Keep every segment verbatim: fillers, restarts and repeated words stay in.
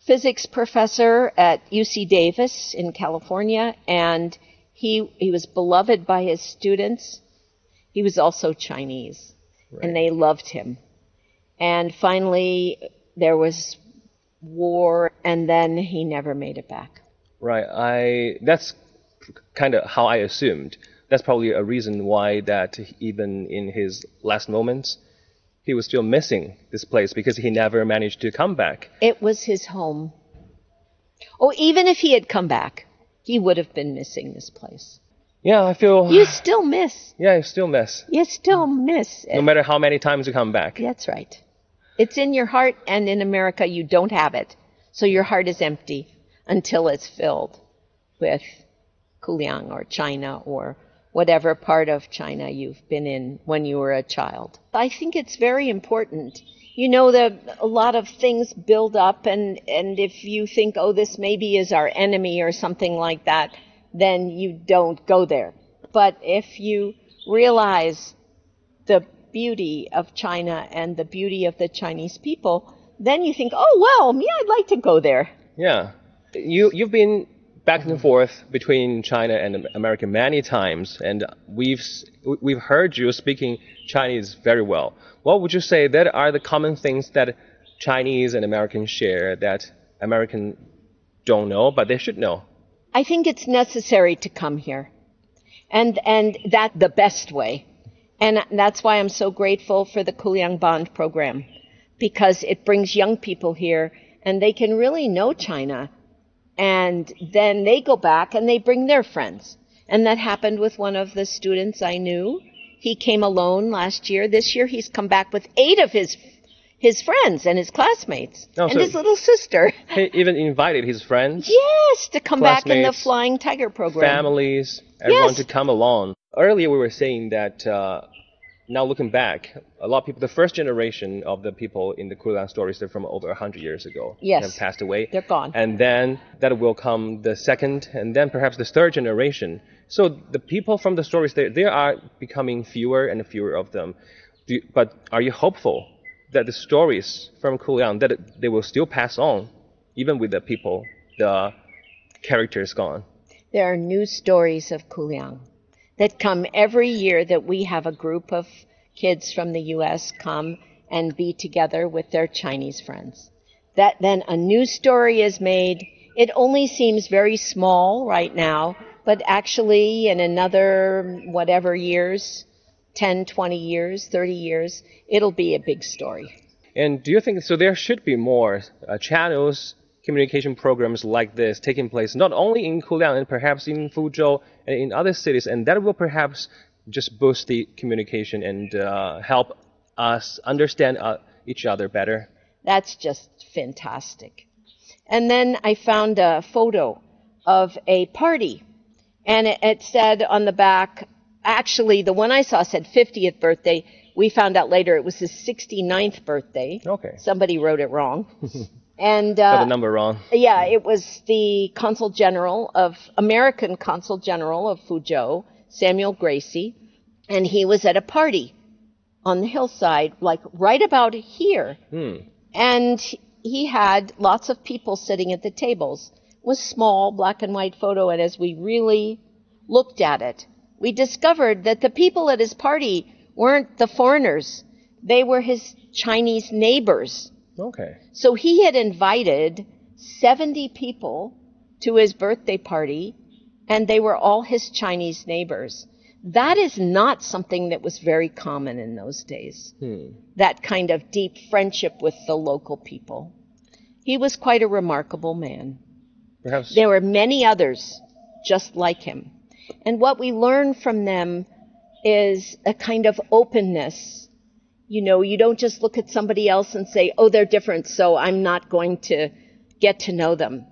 physics professor at U C Davis in California, and he he was beloved by his students. He was also Chinese, right. And they loved him. And finally, there was war, and then he never made it back. Right. I that's kind of how I assumed. That's probably a reason why that even in his last moments, he was still missing this place because he never managed to come back. It was his home. Oh, even if he had come back, he would have been missing this place. Yeah, I feel... You still miss. Yeah, you still miss. You still miss it. No matter how many times you come back. That's right. It's in your heart, and in America you don't have it. So your heart is empty until it's filled with Kuliang or China or whatever part of China you've been in when you were a child. I think it's very important. You know, that a lot of things build up, and, and if you think, oh, this maybe is our enemy or something like that, then you don't go there. But if you realize the beauty of China and the beauty of the Chinese people, then you think, oh, well, me, I'd like to go there. Yeah. You, you've been back and forth between China and America many times, and we've we've heard you speaking Chinese very well. What would you say that are the common things that Chinese and Americans share that Americans don't know, but they should know? I think it's necessary to come here, and and that the best way. And that's why I'm so grateful for the Kuliang Bond program, because it brings young people here, and they can really know China. And then they go back and they bring their friends. And that happened with one of the students I knew. He came alone last year. This year he's come back with eight of his his friends and his classmates oh, and so his little sister. He even invited his friends? Yes, to come back in the Flying Tiger program. Families, everyone yes. to come along. Earlier we were saying that uh, now looking back, a lot of people, the first generation of the people in the Kuliang stories, they're from over one hundred years ago. Yes. Have passed away. They're gone. And then that will come the second, and then perhaps the third generation. So the people from the stories, there, there are becoming fewer and fewer of them. Do you, but are you hopeful that the stories from Kuliang, that they will still pass on, even with the people, the characters gone? There are new stories of Kuliang that come every year, that we have a group of kids from the U S come and be together with their Chinese friends. That then a new story is made. It only seems very small right now, but actually in another whatever years, ten, twenty years, thirty years, it'll be a big story. And do you think, so there should be more uh, channels, communication programs like this taking place, not only in Kuliang and perhaps in Fuzhou and in other cities, and that will perhaps just boost the communication and uh, help us understand uh, each other better? That's just fantastic. And then I found a photo of a party, and it, it said on the back, actually the one I saw said fiftieth birthday. We found out later it was his sixty-ninth birthday. Okay. Somebody wrote it wrong. And uh, got the number wrong. Yeah, it was the Consul General of, American Consul General of Fuzhou, Samuel Gracie, and he was at a party on the hillside, like right about here. Hmm. And he had lots of people sitting at the tables. It was a small black and white photo, and as we really looked at it, we discovered that the people at his party weren't the foreigners. They were his Chinese neighbors. Okay. So he had invited seventy people to his birthday party, and they were all his Chinese neighbors. That is not something that was very common in those days, hmm. that kind of deep friendship with the local people. He was quite a remarkable man. Perhaps. There were many others just like him. And what we learn from them is a kind of openness. You know, you don't just look at somebody else and say, oh, they're different, so I'm not going to get to know them.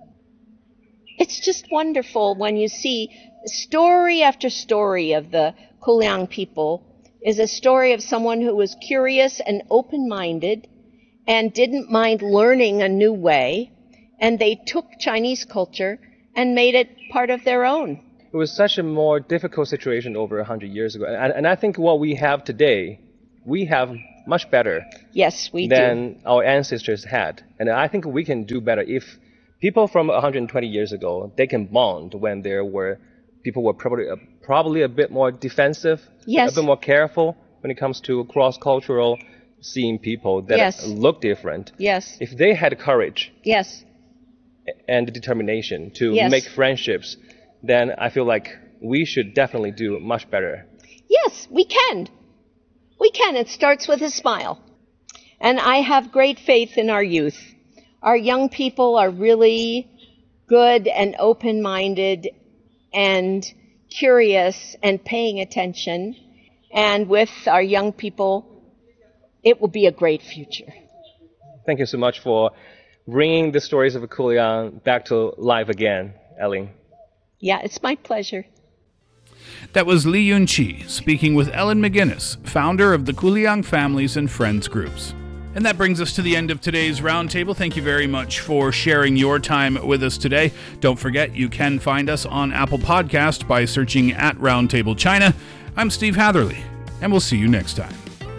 It's just wonderful when you see story after story of the Kuliang people is a story of someone who was curious and open-minded and didn't mind learning a new way, and they took Chinese culture and made it part of their own. It was such a more difficult situation over one hundred years ago. And, and I think what we have today, we have much better Yes, we than do. our ancestors had. And I think we can do better if people from one hundred twenty years ago, they can bond when there were people were probably uh, probably a bit more defensive, Yes. a bit more careful when it comes to cross-cultural seeing people that Yes. look different. Yes. If they had courage Yes. and determination to Yes. make friendships, then I feel like we should definitely do much better. Yes, we can. We can. It starts with a smile. And I have great faith in our youth. Our young people are really good and open-minded and curious and paying attention. And with our young people, it will be a great future. Thank you so much for bringing the stories of Kuliang back to life again, Ellen. Yeah, it's my pleasure. That was Li Yunqi speaking with Ellen McGinnis, founder of the Kuliang Families and Friends Groups. And that brings us to the end of today's roundtable. Thank you very much for sharing your time with us today. Don't forget, you can find us on Apple Podcast by searching at Roundtable China. I'm Steve Hatherley, and we'll see you next time.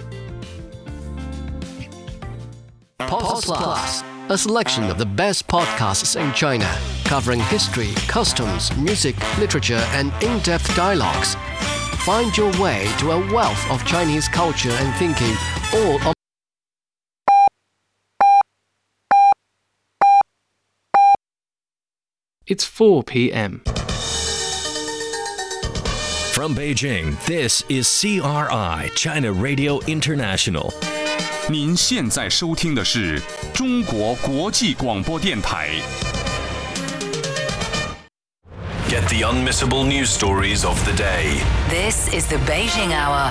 Pods Plus, a selection of the best podcasts in China, covering history, customs, music, literature, and in-depth dialogues. Find your way to a wealth of Chinese culture and thinking, all on It's four p.m. From Beijing, this is C R I, China Radio International. 您现在收听的是中国国际广播电台。 Get the unmissable news stories of the day. This is the Beijing Hour.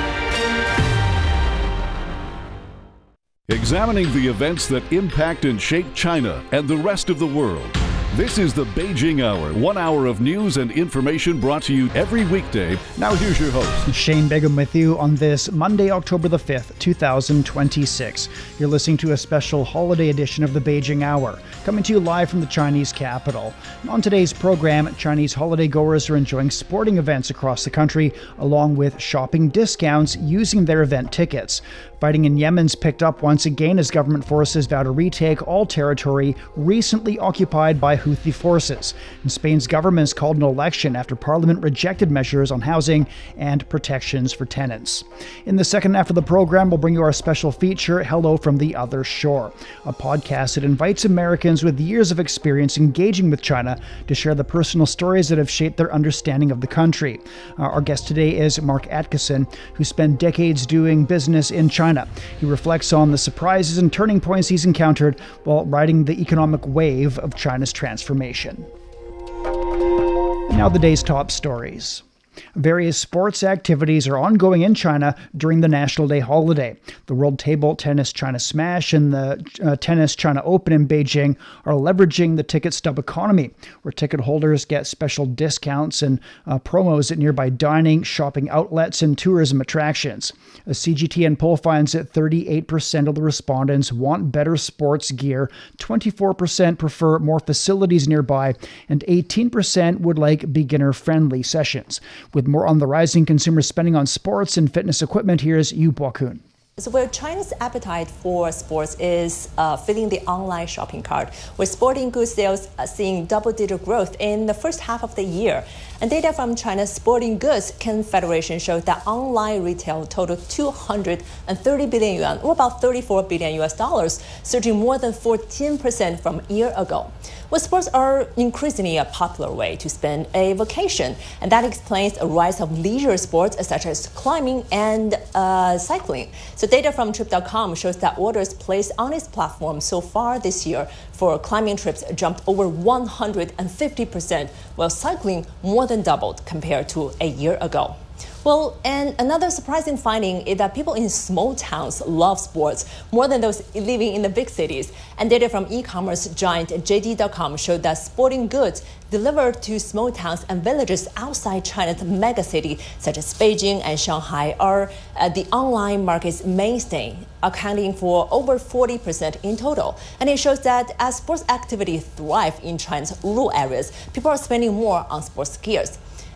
Examining the events that impact and shape China and the rest of the world. This is the Beijing Hour, one hour of news and information brought to you every weekday. Now here's your host, Shane Begum, with you on this Monday, October the fifth, two thousand twenty-six. You're listening to a special holiday edition of the Beijing Hour, coming to you live from the Chinese capital. And on today's program, Chinese holiday goers are enjoying sporting events across the country, along with shopping discounts using their event tickets. Fighting in Yemen's picked up once again as government forces vow to retake all territory recently occupied by Houthi forces. And Spain's government has called an election after parliament rejected measures on housing and protections for tenants. In the second half of the program, we'll bring you our special feature, Hello from the Other Shore, a podcast that invites Americans with years of experience engaging with China to share the personal stories that have shaped their understanding of the country. Uh, our guest today is Mark Atkeson, who spent decades doing business in China. He reflects on the surprises and turning points he's encountered while riding the economic wave of China's transformation. Now the day's top stories. Various sports activities are ongoing in China during the National Day holiday. The World Table Tennis China Smash and the uh, Tennis China Open in Beijing are leveraging the ticket stub economy, where ticket holders get special discounts and uh, promos at nearby dining, shopping outlets, and tourism attractions. A C G T N poll finds that thirty-eight percent of the respondents want better sports gear, twenty-four percent prefer more facilities nearby, and eighteen percent would like beginner-friendly sessions. With more on the rising consumer spending on sports and fitness equipment, here's Yu Bokun. So where China's appetite for sports is uh, filling the online shopping cart, with sporting goods sales uh, seeing double-digit growth in the first half of the year. And data from China's Sporting Goods Confederation showed that online retail totaled two hundred thirty billion yuan, or about thirty-four billion U S dollars, surging more than fourteen percent from a year ago. Well, sports are increasingly a popular way to spend a vacation, and that explains a rise of leisure sports such as climbing and uh, cycling. So data from trip dot com shows that orders placed on its platform so far this year for climbing trips jumped over one hundred fifty percent, while cycling more than doubled compared to a year ago. Well, and another surprising finding is that people in small towns love sports more than those living in the big cities. And data from e-commerce giant J D dot com showed that sporting goods delivered to small towns and villages outside China's megacity, such as Beijing and Shanghai, are uh, the online market's mainstay, accounting for over forty percent in total. And it shows that as sports activity thrive in China's rural areas, people are spending more on sports gears.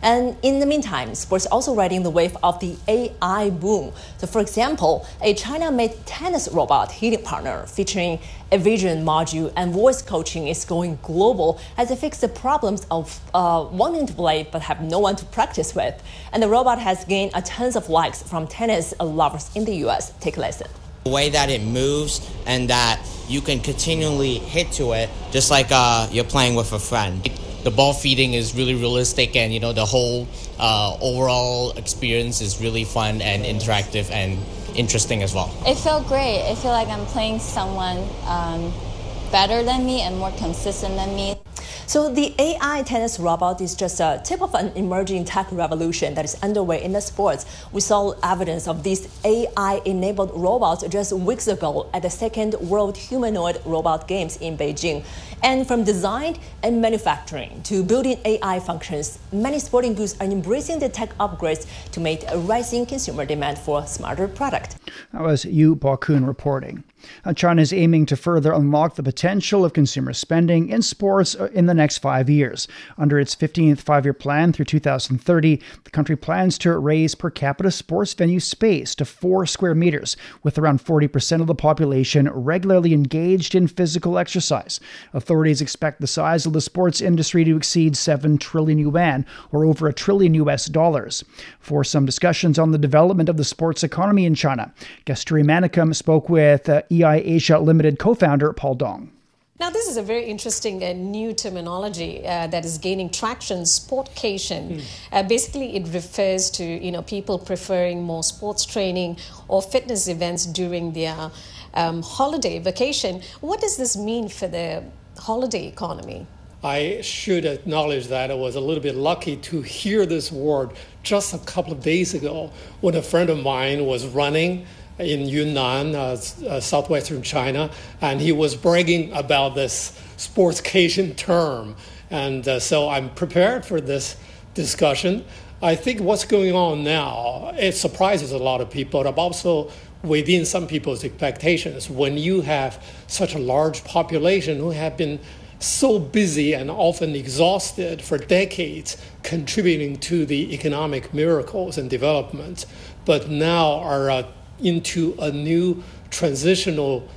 And in the meantime, sports also riding the wave of the A I boom. So for example, a China-made tennis robot hitting partner featuring a vision module and voice coaching is going global as it fixes the problems of uh, wanting to play but have no one to practice with. And the robot has gained a tons of likes from tennis lovers in the U S. Take a listen. The way that it moves and that you can continually hit to it, just like uh, you're playing with a friend. The ball feeding is really realistic, and you know the whole uh, overall experience is really fun and interactive and interesting as well. It felt great. I feel like I'm playing someone um, better than me and more consistent than me. So the A I tennis robot is just a tip of an emerging tech revolution that is underway in the sports. We saw evidence of these A I-enabled robots just weeks ago at the second World Humanoid Robot Games in Beijing. And from design and manufacturing to building A I functions, many sporting goods are embracing the tech upgrades to meet a rising consumer demand for a smarter product. That was Yu Bakun reporting. Uh, China is aiming to further unlock the potential of consumer spending in sports in the next five years. Under its fifteenth five-year plan through two thousand thirty, the country plans to raise per capita sports venue space to four square meters, with around forty percent of the population regularly engaged in physical exercise. Authorities expect the size of the sports industry to exceed seven trillion yuan, or over a trillion U S dollars. For some discussions on the development of the sports economy in China, Kasturi Manicum spoke with uh, E I Asia Limited co-founder Paul Dong. Now, this is a very interesting and new terminology uh, that is gaining traction, sportcation. Mm. Uh, basically, it refers to, you know, people preferring more sports training or fitness events during their um, holiday vacation. What does this mean for the holiday economy? I should acknowledge that I was a little bit lucky to hear this word just a couple of days ago when a friend of mine was running in Yunnan, uh, uh, southwestern China, and he was bragging about this sportscation term. And uh, so I'm prepared for this discussion. I think what's going on now, it surprises a lot of people, but also within some people's expectations. When you have such a large population who have been so busy and often exhausted for decades contributing to the economic miracles and development, but now are uh, into a new transitional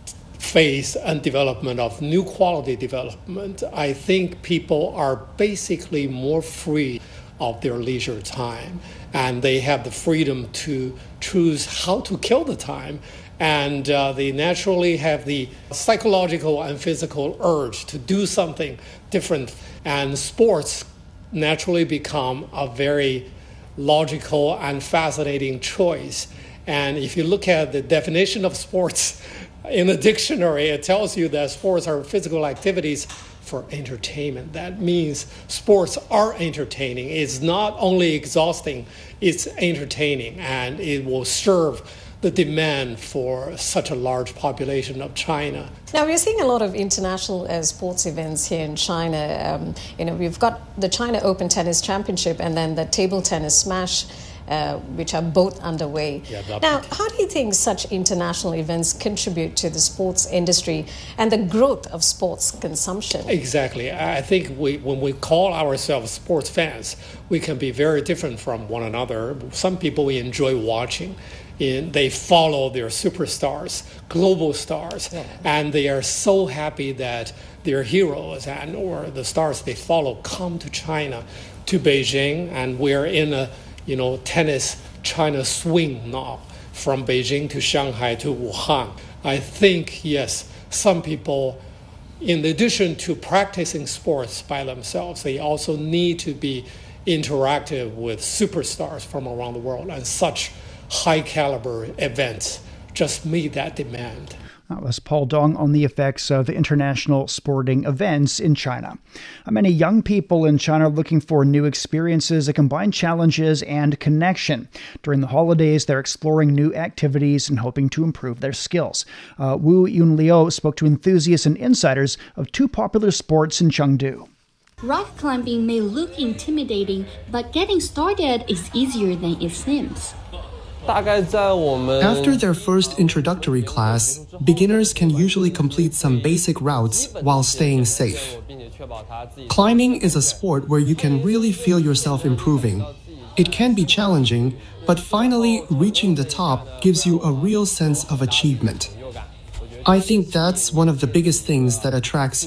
phase and development of new quality development, I think people are basically more free of their leisure time, and they have the freedom to choose how to kill the time, and uh, they naturally have the psychological and physical urge to do something different, and sports naturally become a very logical and fascinating choice. And if you look at the definition of sports in the dictionary, it tells you that sports are physical activities for entertainment. That means sports are entertaining. It's not only exhausting, it's entertaining, and it will serve the demand for such a large population of China. Now, we're seeing a lot of international uh, sports events here in China. Um, you know, we've got the China Open Tennis Championship and then the Table Tennis Smash, Uh, which are both underway. Yeah, now, how do you think such international events contribute to the sports industry and the growth of sports consumption? Exactly. I think we, when we call ourselves sports fans, we can be very different from one another. Some people we enjoy watching. In, they follow their superstars, global stars, yeah. and they are so happy that their heroes and or the stars they follow come to China, to Beijing, and we're in a you know, tennis China swing now from Beijing to Shanghai to Wuhan. I think, yes, some people, in addition to practicing sports by themselves, they also need to be interactive with superstars from around the world, and such high caliber events just meet that demand. That was Paul Dong on the effects of international sporting events in China. Many young people in China are looking for new experiences that combine challenges and connection. During the holidays, they're exploring new activities and hoping to improve their skills. Uh, Wu Yunliu spoke to enthusiasts and insiders of two popular sports in Chengdu. Rock climbing may look intimidating, but getting started is easier than it seems. After their first introductory class, beginners can usually complete some basic routes while staying safe. Climbing is a sport where you can really feel yourself improving. It can be challenging, but finally reaching the top gives you a real sense of achievement. I think that's one of the biggest things that attracts